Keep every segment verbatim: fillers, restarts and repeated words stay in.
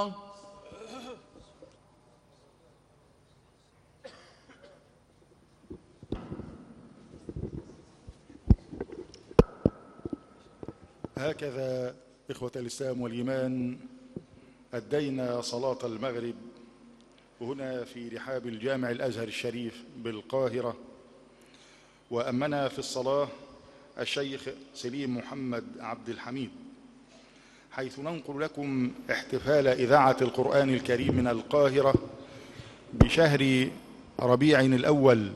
هكذا إخوة الإسلام والإيمان أدينا صلاة المغرب هنا في رحاب الجامع الأزهر الشريف بالقاهرة، وأمنا في الصلاة الشيخ سليم محمد عبد الحميد، حيث ننقل لكم احتفال إذاعة القرآن الكريم من القاهرة بشهر ربيع الأول،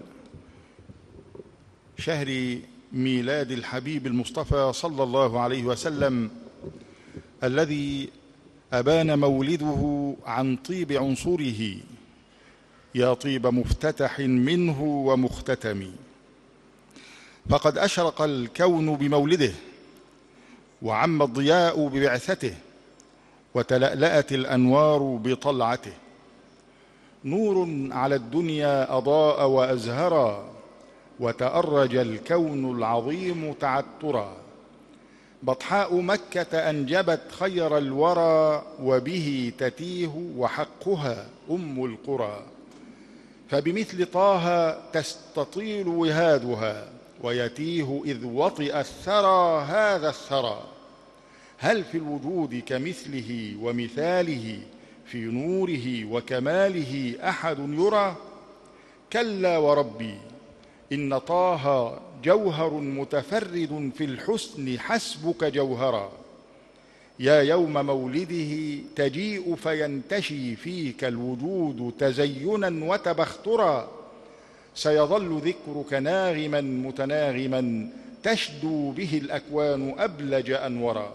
شهر ميلاد الحبيب المصطفى صلى الله عليه وسلم، الذي أبان مولده عن طيب عنصره، يا طيب مفتتح منه ومختتم. فقد أشرق الكون بمولده، وعم الضياء ببعثته، وتلألأت الأنوار بطلعته. نور على الدنيا أضاء وأزهرا، وتأرج الكون العظيم تعترا. بطحاء مكة أنجبت خير الورى، وبه تتيه وحقها أم القرى. فبمثل طه تستطيل وهادها، ويتيه إذ وطئ الثرى هذا الثرى. هل في الوجود كمثله ومثاله، في نوره وكماله أحد يرى؟ كلا وربي إن طه جوهر متفرد في الحسن حسبك جوهرا. يا يوم مولده تجيء فينتشي فيك الوجود تزينا وتبخترا. سيظل ذكرك ناغما متناغما، تشدو به الأكوان أبلج أنورا.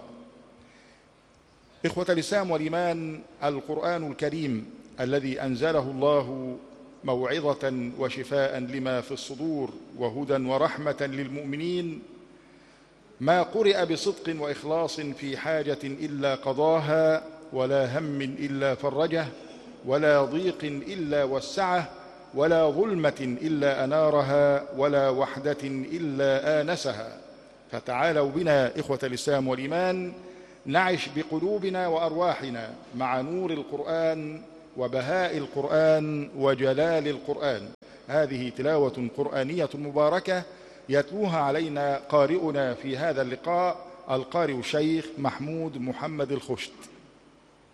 إخوة الإسلام والإيمان، القرآن الكريم الذي أنزله الله موعظة وشفاء لما في الصدور وهدى ورحمة للمؤمنين، ما قرئ بصدق وإخلاص في حاجة إلا قضاها، ولا هم إلا فرجه، ولا ضيق إلا وسعه، ولا ظلمة إلا أنارها، ولا وحدة إلا آنسها. فتعالوا بنا إخوة الإسلام والإيمان نعش بقلوبنا وأرواحنا مع نور القرآن وبهاء القرآن وجلال القرآن. هذه تلاوة قرآنية مباركة يتلوها علينا قارئنا في هذا اللقاء، القارئ الشيخ محمود محمد الخشت.